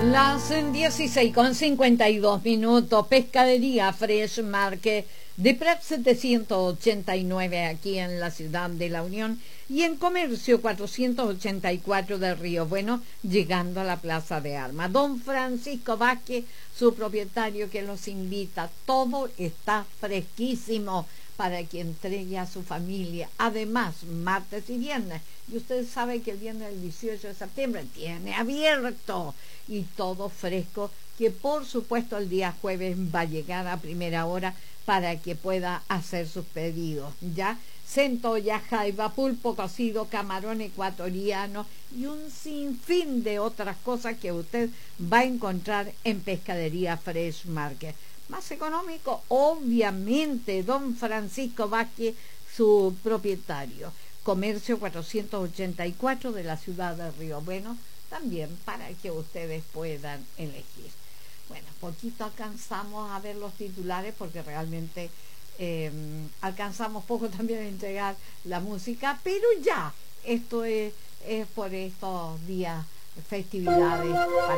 Las 16:52, pescadería Fresh Market de Prat 789 aquí en la ciudad de La Unión y en Comercio 484 de Río Bueno, llegando a la Plaza de Armas. Don Francisco Vázquez, su propietario, que los invita. Todo está fresquísimo para que entregue a su familia. Además, martes y viernes. Y usted sabe que el viernes del 18 de septiembre tiene abierto y todo fresco, que por supuesto el día jueves va a llegar a primera hora para que pueda hacer sus pedidos. Ya centolla, jaiba, pulpo cocido, camarón ecuatoriano y un sinfín de otras cosas que usted va a encontrar en Pescadería Fresh Market. Más económico, obviamente, don Francisco Vázquez, su propietario. Comercio 484 de la ciudad de Río Bueno, también para que ustedes puedan elegir. Bueno, poquito alcanzamos a ver los titulares porque realmente alcanzamos poco también a entregar la música, pero ya, esto es por estos días, festividades.